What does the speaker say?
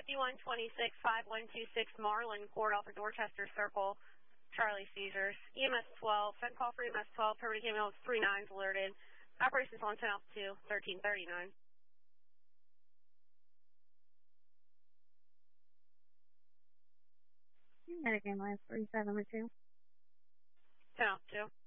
5126-5126 Marlin Court off of Dorchester Circle, Charlie Caesars. EMS 12, send call for EMS 12, Permanent Camille 39's alerted. Operations on 10 altitude 1339. Medic ambulance 3702. 10 altitude.